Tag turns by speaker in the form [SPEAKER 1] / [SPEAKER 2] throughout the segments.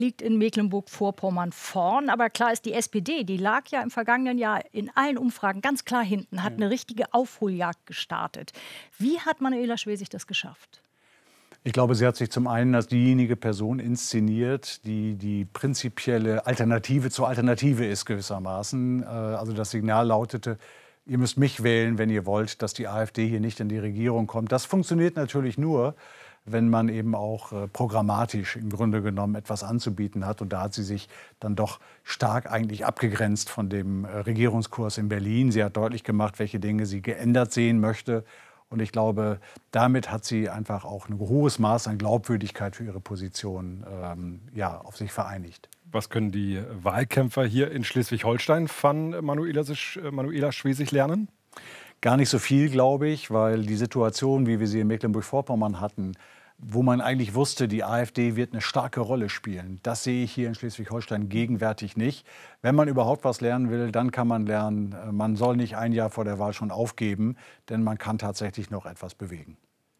[SPEAKER 1] liegt in Mecklenburg-Vorpommern vorn. Aber klar ist, die SPD, die lag ja im vergangenen Jahr in allen Umfragen ganz klar hinten, hat eine richtige Aufholjagd gestartet. Wie hat Manuela Schwesig das geschafft?
[SPEAKER 2] Ich glaube, sie hat sich zum einen als diejenige Person inszeniert, die die prinzipielle Alternative zur Alternative ist gewissermaßen. Also das Signal lautete, ihr müsst mich wählen, wenn ihr wollt, dass die AfD hier nicht in die Regierung kommt. Das funktioniert natürlich nur, wenn man eben auch programmatisch im Grunde genommen etwas anzubieten hat. Und da hat sie sich dann doch stark eigentlich abgegrenzt von dem Regierungskurs in Berlin. Sie hat deutlich gemacht, welche Dinge sie geändert sehen möchte. Und ich glaube, damit hat sie einfach auch ein hohes Maß an Glaubwürdigkeit für ihre Position auf sich vereinigt.
[SPEAKER 3] Was können die Wahlkämpfer hier in Schleswig-Holstein von Manuela Schwesig lernen?
[SPEAKER 2] Gar nicht so viel, glaube ich, weil die Situation, wie wir sie in Mecklenburg-Vorpommern hatten, wo man eigentlich wusste, die AfD wird eine starke Rolle spielen. Das sehe ich hier in Schleswig-Holstein gegenwärtig nicht. Wenn man überhaupt was lernen will, dann kann man lernen, man soll nicht ein Jahr vor der Wahl schon aufgeben, denn man kann tatsächlich noch etwas bewegen.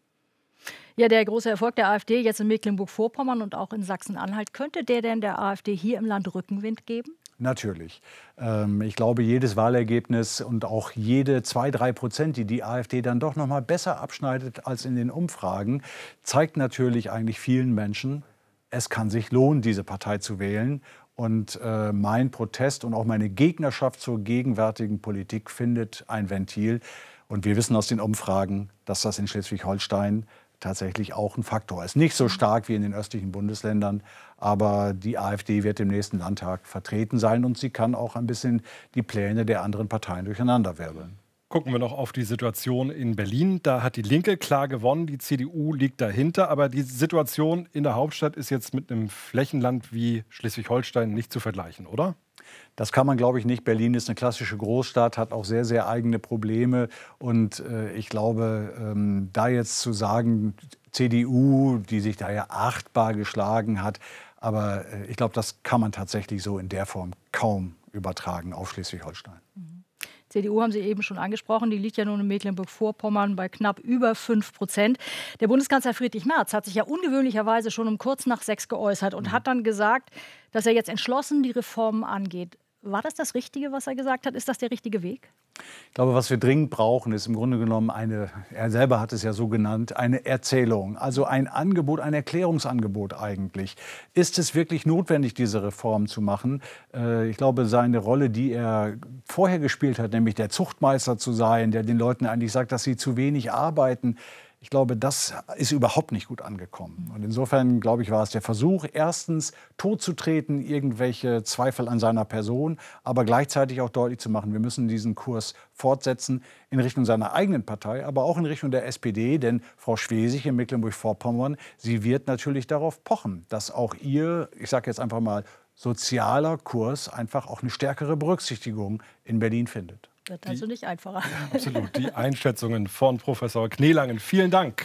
[SPEAKER 1] Ja, der große Erfolg der AfD jetzt in Mecklenburg-Vorpommern und auch in Sachsen-Anhalt, könnte der denn der AfD hier im Land Rückenwind geben?
[SPEAKER 2] Natürlich. Ich glaube, jedes Wahlergebnis und auch jede 2-3%, die die AfD dann doch noch mal besser abschneidet als in den Umfragen, zeigt natürlich eigentlich vielen Menschen, es kann sich lohnen, diese Partei zu wählen. Und mein Protest und auch meine Gegnerschaft zur gegenwärtigen Politik findet ein Ventil. Und wir wissen aus den Umfragen, dass das in Schleswig-Holstein tatsächlich auch ein Faktor ist. Nicht so stark wie in den östlichen Bundesländern, aber die AfD wird im nächsten Landtag vertreten sein und sie kann auch ein bisschen die Pläne der anderen Parteien durcheinanderwirbeln.
[SPEAKER 3] Gucken wir noch auf die Situation in Berlin. Da hat die Linke klar gewonnen, die CDU liegt dahinter. Aber die Situation in der Hauptstadt ist jetzt mit einem Flächenland wie Schleswig-Holstein nicht zu vergleichen, oder?
[SPEAKER 2] Das kann man, glaube ich, nicht. Berlin ist eine klassische Großstadt, hat auch sehr, sehr eigene Probleme. Und ich glaube, da jetzt zu sagen, CDU, die sich da ja achtbar geschlagen hat, aber ich glaube, das kann man tatsächlich so in der Form kaum übertragen auf Schleswig-Holstein.
[SPEAKER 1] CDU haben Sie eben schon angesprochen, die liegt ja nun in Mecklenburg-Vorpommern bei knapp über 5%. Der Bundeskanzler Friedrich Merz hat sich ja ungewöhnlicherweise schon um kurz nach 6 geäußert und hat dann gesagt, dass er jetzt entschlossen die Reformen angeht. War das Richtige, was er gesagt hat? Ist das der richtige Weg?
[SPEAKER 2] Ich glaube, was wir dringend brauchen, ist im Grunde genommen er selber hat es ja so genannt, eine Erzählung. Also ein Angebot, ein Erklärungsangebot eigentlich. Ist es wirklich notwendig, diese Reform zu machen? Ich glaube, seine Rolle, die er vorher gespielt hat, nämlich der Zuchtmeister zu sein, der den Leuten eigentlich sagt, dass sie zu wenig arbeiten, ich glaube, das ist überhaupt nicht gut angekommen. Und insofern, glaube ich, war es der Versuch, erstens totzutreten, irgendwelche Zweifel an seiner Person, aber gleichzeitig auch deutlich zu machen, wir müssen diesen Kurs fortsetzen in Richtung seiner eigenen Partei, aber auch in Richtung der SPD. Denn Frau Schwesig in Mecklenburg-Vorpommern, sie wird natürlich darauf pochen, dass auch ihr, ich sage jetzt einfach mal, sozialer Kurs einfach auch eine stärkere Berücksichtigung in Berlin findet.
[SPEAKER 1] Wird also nicht einfacher.
[SPEAKER 3] Absolut. Die Einschätzungen von Professor Knelangen. Vielen Dank.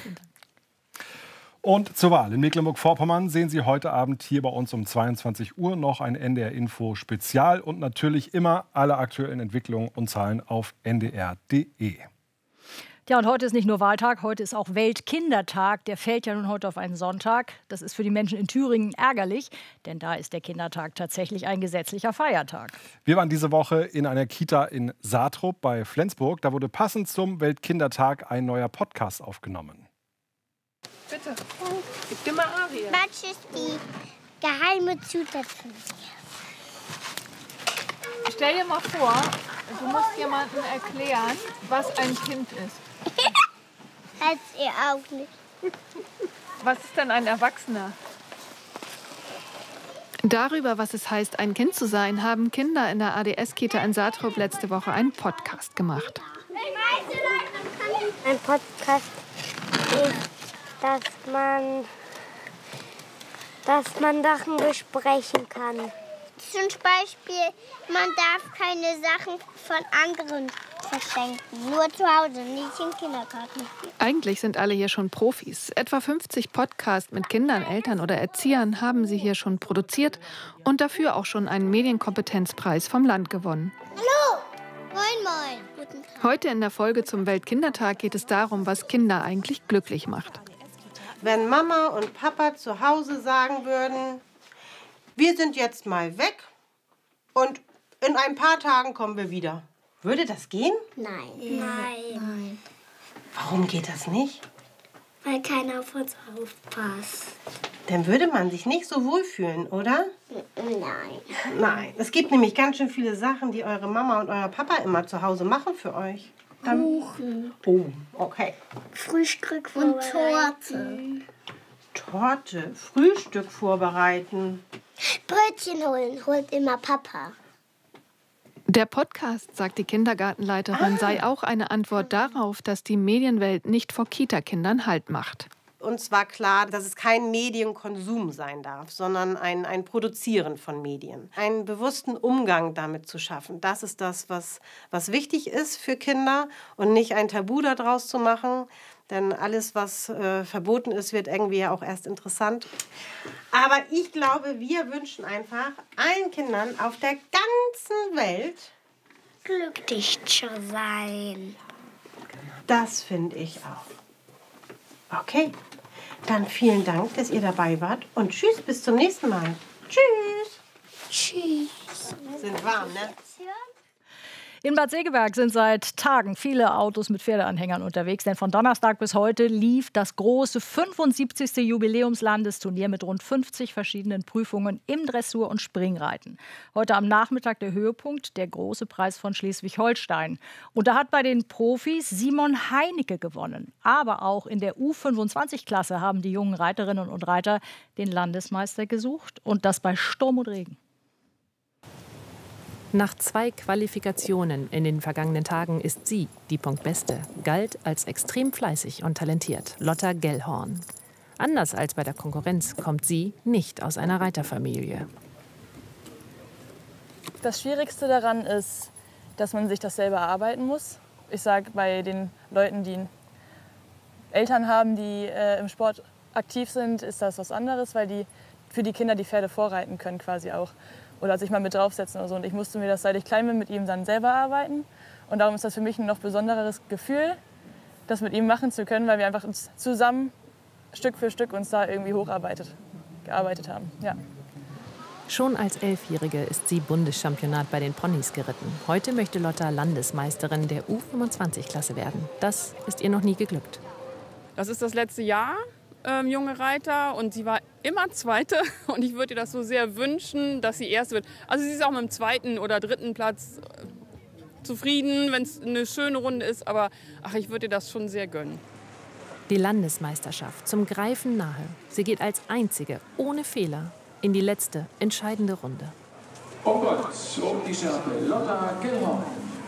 [SPEAKER 3] Und zur Wahl in Mecklenburg-Vorpommern sehen Sie heute Abend hier bei uns um 22 Uhr noch ein NDR-Info-Spezial und natürlich immer alle aktuellen Entwicklungen und Zahlen auf ndr.de.
[SPEAKER 1] Ja, und heute ist nicht nur Wahltag, heute ist auch Weltkindertag. Der fällt ja nun heute auf einen Sonntag. Das ist für die Menschen in Thüringen ärgerlich, denn da ist der Kindertag tatsächlich ein gesetzlicher Feiertag.
[SPEAKER 3] Wir waren diese Woche in einer Kita in Saatrup bei Flensburg. Da wurde passend zum Weltkindertag ein neuer Podcast aufgenommen.
[SPEAKER 4] Bitte, gib dir mal Aria.
[SPEAKER 5] Was ist die geheime Zutat von dir?
[SPEAKER 4] Stell dir mal vor, du musst jemandem erklären, was ein Kind ist.
[SPEAKER 5] Als ihr auch nicht.
[SPEAKER 4] Was ist denn ein Erwachsener?
[SPEAKER 6] Darüber, was es heißt, ein Kind zu sein, haben Kinder in der ADS-Kita in Saatrup letzte Woche einen Podcast gemacht.
[SPEAKER 5] Ein Podcast ist, dass man Sachen besprechen kann. Zum Beispiel, man darf keine Sachen von anderen verschenken. Nur zu Hause, nicht im Kindergarten.
[SPEAKER 6] Eigentlich sind alle hier schon Profis. Etwa 50 Podcasts mit Kindern, Eltern oder Erziehern haben sie hier schon produziert und dafür auch schon einen Medienkompetenzpreis vom Land gewonnen.
[SPEAKER 5] Hallo! Moin, moin. Guten Tag.
[SPEAKER 6] Heute in der Folge zum Weltkindertag geht es darum, was Kinder eigentlich glücklich macht.
[SPEAKER 7] Wenn Mama und Papa zu Hause sagen würden, wir sind jetzt mal weg und in ein paar Tagen kommen wir wieder. Würde das gehen?
[SPEAKER 5] Nein. Nein.
[SPEAKER 7] Warum geht das nicht?
[SPEAKER 5] Weil keiner auf uns aufpasst.
[SPEAKER 7] Dann würde man sich nicht so wohlfühlen, oder?
[SPEAKER 5] Nein.
[SPEAKER 7] Nein. Es gibt nämlich ganz schön viele Sachen, die eure Mama und euer Papa immer zu Hause machen für euch.
[SPEAKER 5] Kuchen.
[SPEAKER 7] Oh, okay.
[SPEAKER 5] Frühstück und Torte.
[SPEAKER 7] Torte, Frühstück vorbereiten.
[SPEAKER 5] Brötchen holen, holt immer Papa.
[SPEAKER 6] Der Podcast, sagt die Kindergartenleiterin, sei auch eine Antwort darauf, dass die Medienwelt nicht vor Kita-Kindern Halt macht.
[SPEAKER 7] Uns war klar, dass es kein Medienkonsum sein darf, sondern ein Produzieren von Medien. Einen bewussten Umgang damit zu schaffen. Das ist das, was wichtig ist für Kinder und nicht ein Tabu daraus zu machen. Denn alles, was verboten ist, wird irgendwie ja auch erst interessant. Aber ich glaube, wir wünschen einfach allen Kindern auf der ganzen Welt
[SPEAKER 5] glücklich zu sein.
[SPEAKER 7] Das finde ich auch. Okay, dann vielen Dank, dass ihr dabei wart. Und tschüss, bis zum nächsten Mal. Tschüss.
[SPEAKER 5] Tschüss.
[SPEAKER 7] Sind warm, ne?
[SPEAKER 1] In Bad Segeberg sind seit Tagen viele Autos mit Pferdeanhängern unterwegs, denn von Donnerstag bis heute lief das große 75. Jubiläumslandesturnier mit rund 50 verschiedenen Prüfungen im Dressur- und Springreiten. Heute am Nachmittag der Höhepunkt, der große Preis von Schleswig-Holstein. Und da hat bei den Profis Simon Heinecke gewonnen. Aber auch in der U25-Klasse haben die jungen Reiterinnen und Reiter den Landesmeister gesucht, und das bei Sturm und Regen.
[SPEAKER 8] Nach 2 Qualifikationen in den vergangenen Tagen ist sie die Punktbeste, galt als extrem fleißig und talentiert, Lotta Gellhorn. Anders als bei der Konkurrenz kommt sie nicht aus einer Reiterfamilie.
[SPEAKER 9] Das Schwierigste daran ist, dass man sich das selber erarbeiten muss. Ich sage, bei den Leuten, die Eltern haben, die im Sport aktiv sind, ist das was anderes, weil die für die Kinder die Pferde vorreiten können quasi auch. Oder sich mal mit draufsetzen oder so. Und ich musste mir das, seit ich klein bin, mit ihm dann selber arbeiten. Und darum ist das für mich ein noch besonderes Gefühl, das mit ihm machen zu können, weil wir einfach uns zusammen Stück für Stück uns da irgendwie gearbeitet haben. Ja.
[SPEAKER 8] Schon als 11-Jährige ist sie Bundeschampionat bei den Ponys geritten. Heute möchte Lotta Landesmeisterin der U25-Klasse werden. Das ist ihr noch nie geglückt.
[SPEAKER 10] Das ist das letzte Jahr, junge Reiter, und sie war immer Zweite, und ich würde ihr das so sehr wünschen, dass sie Erste wird. Also sie ist auch mit dem 2. oder 3. Platz zufrieden, wenn es eine schöne Runde ist, aber ich würde ihr das schon sehr gönnen.
[SPEAKER 8] Die Landesmeisterschaft zum Greifen nahe. Sie geht als einzige, ohne Fehler, in die letzte, entscheidende Runde.
[SPEAKER 11] Oh Gott, um die Schärpe, Lotta Gellhorn.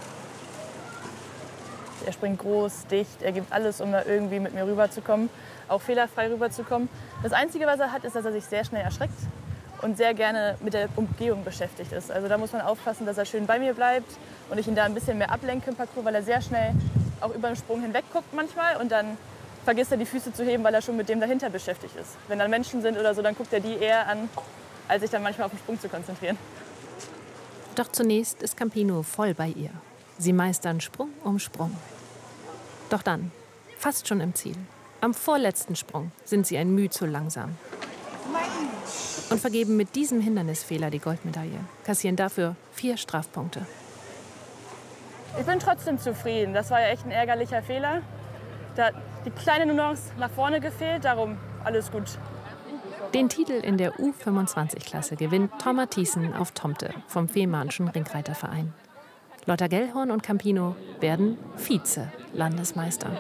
[SPEAKER 9] Er springt groß, dicht, er gibt alles, um da irgendwie mit mir rüberzukommen, auch fehlerfrei rüberzukommen. Das Einzige, was er hat, ist, dass er sich sehr schnell erschreckt und sehr gerne mit der Umgehung beschäftigt ist. Also da muss man aufpassen, dass er schön bei mir bleibt und ich ihn da ein bisschen mehr ablenke im Parcours, weil er sehr schnell auch über den Sprung hinweg guckt manchmal, und dann vergisst er die Füße zu heben, weil er schon mit dem dahinter beschäftigt ist. Wenn dann Menschen sind oder so, dann guckt er die eher an, als sich dann manchmal auf den Sprung zu konzentrieren.
[SPEAKER 8] Doch zunächst ist Campino voll bei ihr. Sie meistern Sprung um Sprung. Doch dann, fast schon im Ziel, am vorletzten Sprung sind sie ein Mühe zu langsam. Und vergeben mit diesem Hindernisfehler die Goldmedaille, kassieren dafür 4 Strafpunkte.
[SPEAKER 9] Ich bin trotzdem zufrieden. Das war ja echt ein ärgerlicher Fehler. Da hat die kleine Nuance nach vorne gefehlt, darum alles gut.
[SPEAKER 8] Den Titel in der U25-Klasse gewinnt Tom Mathiessen auf Tomte vom Fehmarnschen Ringreiterverein. Lotta Gellhorn und Campino werden Vize-Landesmeister.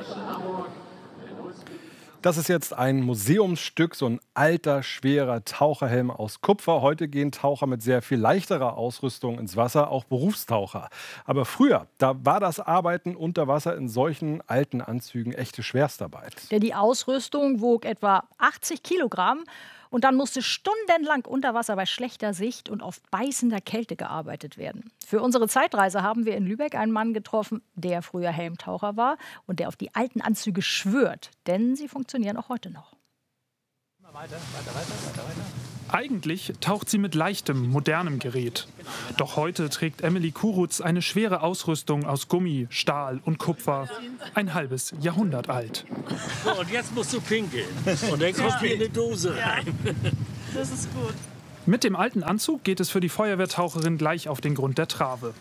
[SPEAKER 3] Das ist jetzt ein Museumsstück, so ein alter, schwerer Taucherhelm aus Kupfer. Heute gehen Taucher mit sehr viel leichterer Ausrüstung ins Wasser, auch Berufstaucher. Aber früher, da war das Arbeiten unter Wasser in solchen alten Anzügen echte Schwerstarbeit.
[SPEAKER 1] Denn die Ausrüstung wog etwa 80 Kilogramm. Und dann musste stundenlang unter Wasser bei schlechter Sicht und auf beißender Kälte gearbeitet werden. Für unsere Zeitreise haben wir in Lübeck einen Mann getroffen, der früher Helmtaucher war und der auf die alten Anzüge schwört. Denn sie funktionieren auch heute noch.
[SPEAKER 12] Weiter. Eigentlich taucht sie mit leichtem, modernem Gerät. Doch heute trägt Emily Kurutz eine schwere Ausrüstung aus Gummi, Stahl und Kupfer. Ein halbes Jahrhundert alt.
[SPEAKER 13] So, und jetzt musst du pinkeln. Und dann kommt hier eine Dose rein.
[SPEAKER 9] Das ist gut.
[SPEAKER 12] Mit dem alten Anzug geht es für die Feuerwehrtaucherin gleich auf den Grund der Trave.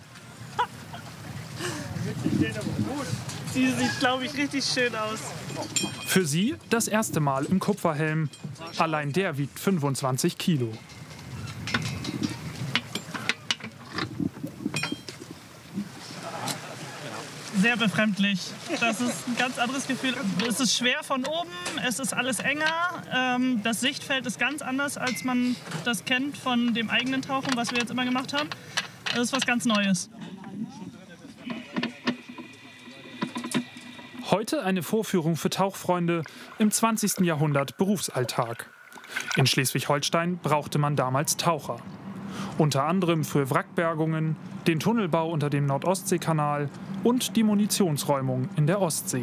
[SPEAKER 13] Sie sieht, glaube ich, richtig schön aus.
[SPEAKER 12] Für sie das erste Mal im Kupferhelm. Allein der wiegt 25 Kilo.
[SPEAKER 13] Sehr befremdlich. Das ist ein ganz anderes Gefühl. Es ist schwer von oben, es ist alles enger. Das Sichtfeld ist ganz anders, als man das kennt von dem eigenen Tauchen, was wir jetzt immer gemacht haben. Das ist was ganz Neues.
[SPEAKER 12] Heute eine Vorführung für Tauchfreunde im 20. Jahrhundert Berufsalltag. In Schleswig-Holstein brauchte man damals Taucher. Unter anderem für Wrackbergungen, den Tunnelbau unter dem Nordostseekanal und die Munitionsräumung in der Ostsee.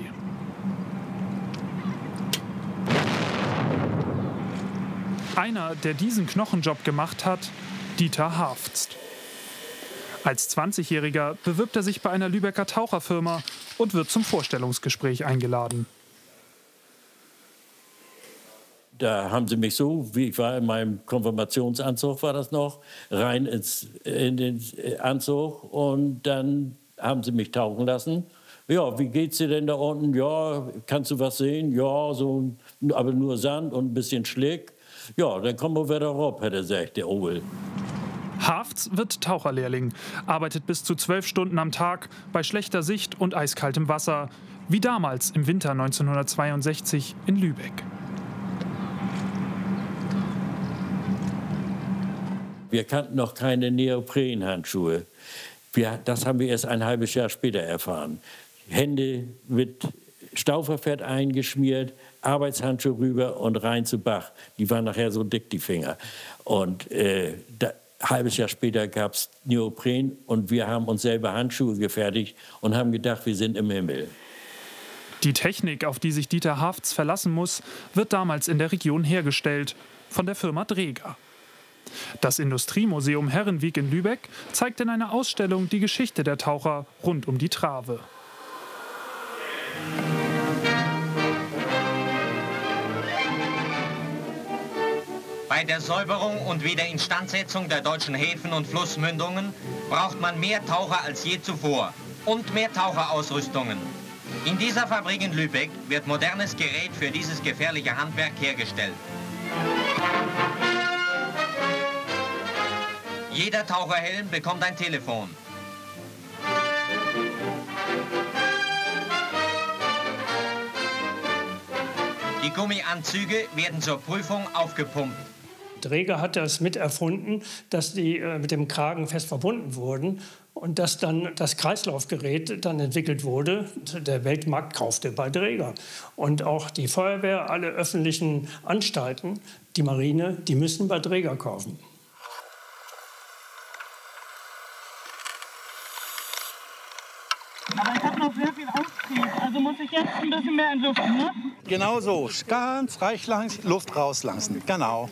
[SPEAKER 12] Einer, der diesen Knochenjob gemacht hat, Dieter Hafzt. Als 20-Jähriger bewirbt er sich bei einer Lübecker Taucherfirma und wird zum Vorstellungsgespräch eingeladen.
[SPEAKER 14] Da haben sie mich so, wie ich war in meinem Konfirmationsanzug, war das noch, rein in den Anzug und dann haben sie mich tauchen lassen. Ja, wie geht's dir denn da unten? Ja, kannst du was sehen? Ja, so, aber nur Sand und ein bisschen Schlick. Ja, dann kommen wir wieder rauf, hat er gesagt, der Ovel.
[SPEAKER 12] Hafts wird Taucherlehrling, arbeitet bis zu 12 Stunden am Tag bei schlechter Sicht und eiskaltem Wasser, wie damals im Winter 1962 in Lübeck.
[SPEAKER 14] Wir kannten noch keine Neoprenhandschuhe. Das haben wir erst ein halbes Jahr später erfahren. Hände mit Stauferfett eingeschmiert, Arbeitshandschuhe rüber und rein zu Bach. Die waren nachher so dick, die Finger. Und ein halbes Jahr später gab es Neopren und wir haben uns selber Handschuhe gefertigt und haben gedacht, wir sind im Himmel.
[SPEAKER 12] Die Technik, auf die sich Dieter Hafts verlassen muss, wird damals in der Region hergestellt, von der Firma Dreger. Das Industriemuseum Herrenwiek in Lübeck zeigt in einer Ausstellung die Geschichte der Taucher rund um die Trave.
[SPEAKER 15] Bei der Säuberung und Wiederinstandsetzung der deutschen Häfen und Flussmündungen braucht man mehr Taucher als je zuvor und mehr Taucherausrüstungen. In dieser Fabrik in Lübeck wird modernes Gerät für dieses gefährliche Handwerk hergestellt. Jeder Taucherhelm bekommt ein Telefon. Die Gummianzüge werden zur Prüfung aufgepumpt.
[SPEAKER 16] Dreger hat das mit erfunden, dass die mit dem Kragen fest verbunden wurden und dass dann das Kreislaufgerät dann entwickelt wurde. Der Weltmarkt kaufte bei Dreger. Und auch die Feuerwehr, alle öffentlichen Anstalten, die Marine, die müssen bei Dreger kaufen.
[SPEAKER 13] Aber ich habe noch sehr viel Austrieb, also muss ich jetzt ein bisschen mehr entlüften, ne?
[SPEAKER 17] Genau so, ganz reich Luft rauslassen, genau.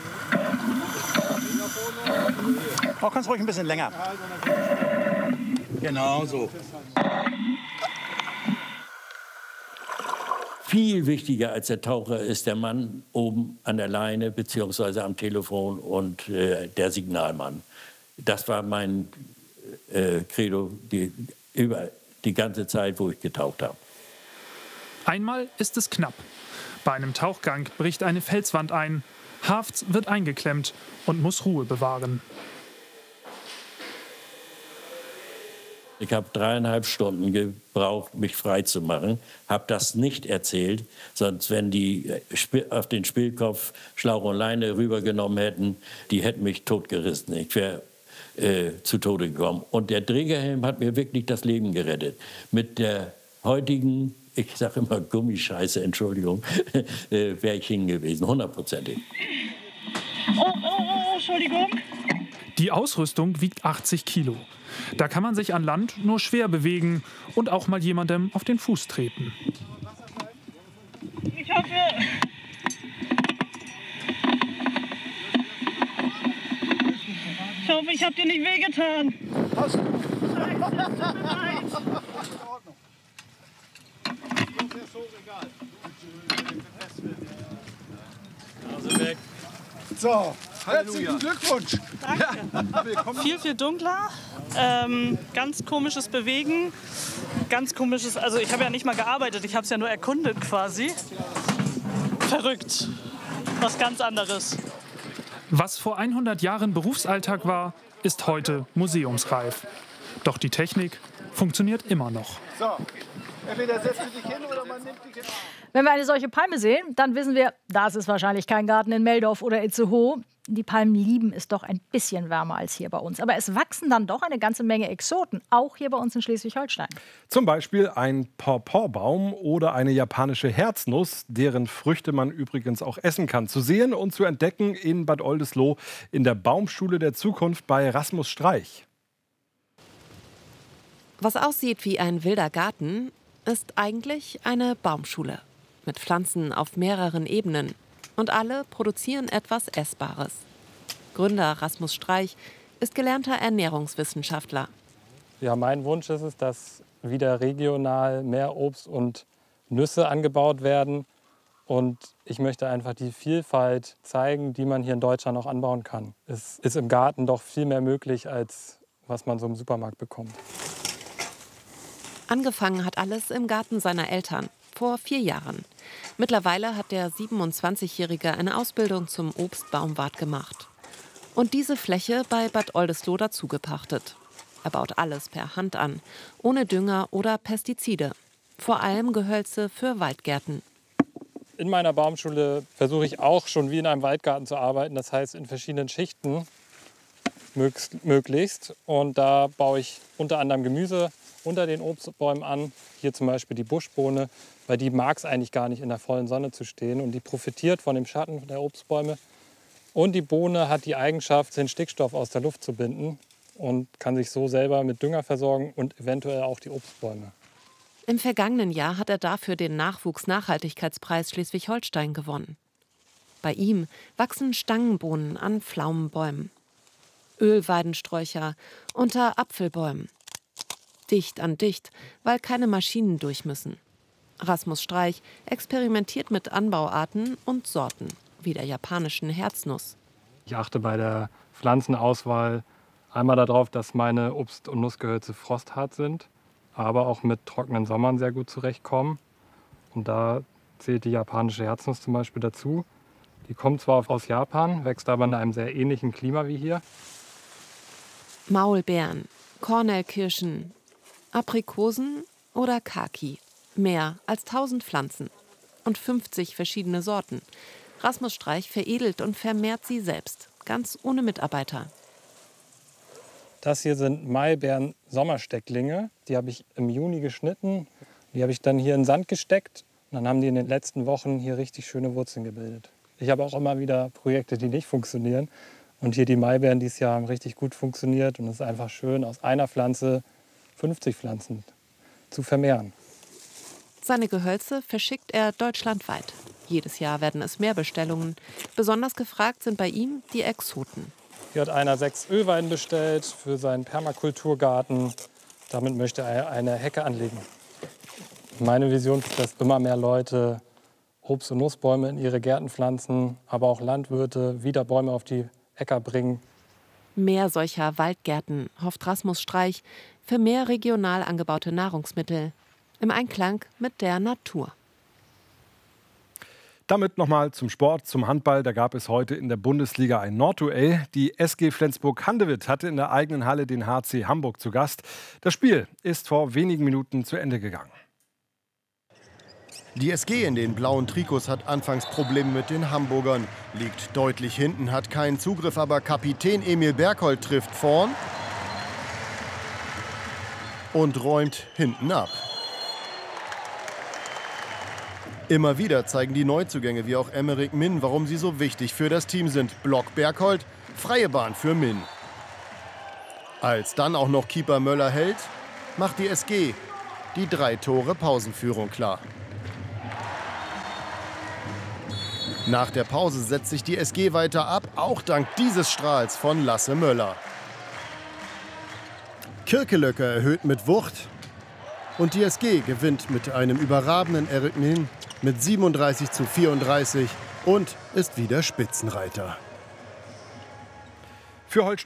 [SPEAKER 17] Auch kannst ruhig ein bisschen länger. Genau so.
[SPEAKER 14] Viel wichtiger als der Taucher ist der Mann oben an der Leine bzw. am Telefon und der Signalmann. Das war mein Credo über die ganze Zeit, wo ich getaucht habe.
[SPEAKER 12] Einmal ist es knapp. Bei einem Tauchgang bricht eine Felswand ein. Hafts wird eingeklemmt und muss Ruhe bewahren.
[SPEAKER 14] Ich habe 3,5 Stunden gebraucht, mich frei zu machen. Habe das nicht erzählt, sonst wenn die auf den Spielkopf Schlauch und Leine rübergenommen hätten, die hätten mich totgerissen. Ich wäre zu Tode gekommen. Und der Dregerhelm hat mir wirklich das Leben gerettet. Mit der heutigen, ich sage immer Gummischeiße, Entschuldigung, wäre ich hingewesen, 100%.
[SPEAKER 13] Oh, Entschuldigung.
[SPEAKER 12] Die Ausrüstung wiegt 80 Kilo. Da kann man sich an Land nur schwer bewegen und auch mal jemandem auf den Fuß treten.
[SPEAKER 13] Ich hoffe... Ich hoffe, ich habe dir nicht wehgetan.
[SPEAKER 17] Hast du?
[SPEAKER 13] Also weg.
[SPEAKER 17] So, Herzlichen Glückwunsch.
[SPEAKER 13] Danke. Viel dunkler. Ganz komisches Bewegen. Ganz komisches, also ich habe ja nicht mal gearbeitet, ich habe es ja nur erkundet quasi. Verrückt. Was ganz anderes.
[SPEAKER 12] Was vor 100 Jahren Berufsalltag war, ist heute museumsreif. Doch die Technik funktioniert immer noch.
[SPEAKER 17] So, entweder setzt du dich hin oder man nimmt dich hin.
[SPEAKER 1] Wenn wir eine solche Palme sehen, dann wissen wir, das ist wahrscheinlich kein Garten in Meldorf oder Itzehoe. Die Palmen lieben es doch ein bisschen wärmer als hier bei uns. Aber es wachsen dann doch eine ganze Menge Exoten, auch hier bei uns in Schleswig-Holstein.
[SPEAKER 3] Zum Beispiel ein Pawpawbaum oder eine japanische Herznuss, deren Früchte man übrigens auch essen kann. Zu sehen und zu entdecken in Bad Oldesloe in der Baumschule der Zukunft bei Rasmus Streich.
[SPEAKER 18] Was aussieht wie ein wilder Garten, ist eigentlich eine Baumschule. Mit Pflanzen auf mehreren Ebenen. Und alle produzieren etwas Essbares. Gründer Rasmus Streich ist gelernter Ernährungswissenschaftler.
[SPEAKER 19] Ja, mein Wunsch ist es, dass wieder regional mehr Obst und Nüsse angebaut werden. Und ich möchte einfach die Vielfalt zeigen, die man hier in Deutschland auch anbauen kann. Es ist im Garten doch viel mehr möglich, als was man so im Supermarkt bekommt.
[SPEAKER 18] Angefangen hat alles im Garten seiner Eltern, vor 4 Jahren. Mittlerweile hat der 27-Jährige eine Ausbildung zum Obstbaumwart gemacht. Und diese Fläche bei Bad Oldesloe dazu gepachtet. Er baut alles per Hand an, ohne Dünger oder Pestizide. Vor allem Gehölze für Waldgärten.
[SPEAKER 19] In meiner Baumschule versuche ich auch schon wie in einem Waldgarten zu arbeiten. Das heißt in verschiedenen Schichten möglichst. Und da baue ich unter anderem Gemüse unter den Obstbäumen an. Hier zum Beispiel die Buschbohne, weil die mag es eigentlich gar nicht in der vollen Sonne zu stehen. Und die profitiert von dem Schatten der Obstbäume. Und die Bohne hat die Eigenschaft, den Stickstoff aus der Luft zu binden und kann sich so selber mit Dünger versorgen und eventuell auch die Obstbäume.
[SPEAKER 18] Im vergangenen Jahr hat er dafür den Nachwuchsnachhaltigkeitspreis Schleswig-Holstein gewonnen. Bei ihm wachsen Stangenbohnen an Pflaumenbäumen, Ölweidensträucher unter Apfelbäumen. Dicht an dicht, weil keine Maschinen durch müssen. Rasmus Streich experimentiert mit Anbauarten und Sorten, wie der japanischen Herznuss.
[SPEAKER 19] Ich achte bei der Pflanzenauswahl einmal darauf, dass meine Obst- und Nussgehölze frosthart sind, aber auch mit trockenen Sommern sehr gut zurechtkommen. Und da zählt die japanische Herznuss zum Beispiel dazu. Die kommt zwar aus Japan, wächst aber in einem sehr ähnlichen Klima wie hier.
[SPEAKER 18] Maulbeeren, Kornelkirschen, Aprikosen oder Kaki. Mehr als 1000 Pflanzen und 50 verschiedene Sorten. Rasmus Streich veredelt und vermehrt sie selbst, ganz ohne Mitarbeiter.
[SPEAKER 19] Das hier sind Mailbeeren-Sommerstecklinge. Die habe ich im Juni geschnitten. Die habe ich dann hier in Sand gesteckt. Und dann haben die in den letzten Wochen hier richtig schöne Wurzeln gebildet. Ich habe auch immer wieder Projekte, die nicht funktionieren. Und hier die Mailbeeren dieses Jahr haben richtig gut funktioniert. Und es ist einfach schön, aus einer Pflanze 50 Pflanzen zu vermehren.
[SPEAKER 18] Seine Gehölze verschickt er deutschlandweit. Jedes Jahr werden es mehr Bestellungen. Besonders gefragt sind bei ihm die Exoten.
[SPEAKER 19] Hier hat einer 6 Ölweiden bestellt für seinen Permakulturgarten. Damit möchte er eine Hecke anlegen. Meine Vision ist, dass immer mehr Leute Obst- und Nussbäume in ihre Gärten pflanzen, aber auch Landwirte wieder Bäume auf die Äcker bringen.
[SPEAKER 18] Mehr solcher Waldgärten hofft Rasmus Streich für mehr regional angebaute Nahrungsmittel im Einklang mit der Natur.
[SPEAKER 3] Damit nochmal zum Sport, zum Handball. Da gab es heute in der Bundesliga ein Nordduell. Die SG Flensburg-Handewitt hatte in der eigenen Halle den HC Hamburg zu Gast. Das Spiel ist vor wenigen Minuten zu Ende gegangen.
[SPEAKER 20] Die SG in den blauen Trikots hat anfangs Probleme mit den Hamburgern. Liegt deutlich hinten, hat keinen Zugriff, aber Kapitän Emil Berghold trifft vorn und räumt hinten ab. Immer wieder zeigen die Neuzugänge wie auch Emmerich Min, warum sie so wichtig für das Team sind. Block Berghold, freie Bahn für Min. Als dann auch noch Keeper Möller hält, macht die SG die 3-Tore-Pausenführung klar. Nach der Pause setzt sich die SG weiter ab, auch dank dieses Strahls von Lasse Möller. Kirkelöcker erhöht mit Wucht und die SG gewinnt mit einem überragenden Erik Min mit 37:34 und ist wieder Spitzenreiter.
[SPEAKER 3] Für Holstein